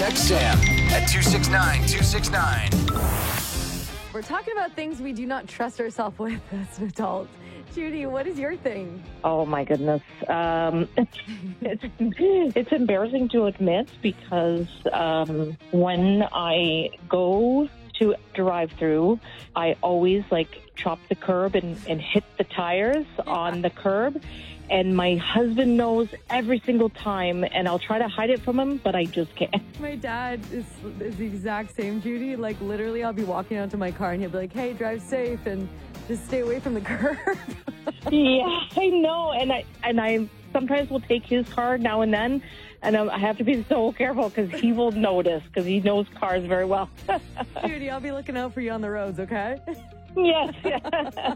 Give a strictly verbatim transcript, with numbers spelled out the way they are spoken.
Text Sam at two six nine two six nine. We're talking about things we do not trust ourselves with as an adult. Judy, what is your thing? Oh, my goodness. Um, it's, it's embarrassing to admit because um, when I go to drive through, I always like chop the curb and, and hit the tires on the curb. And my husband knows every single time, and I'll try to hide it from him, but I just can't. My dad is, is the exact same, Judy. Like, literally, I'll be walking out to my car, and he'll be like, hey, drive safe, and just stay away from the curb. Yeah, I know. And I and I sometimes will take his car now and then, and um, I have to be so careful because he will notice because he knows cars very well. Judy, I'll be looking out for you on the roads, okay? Yes. Yeah.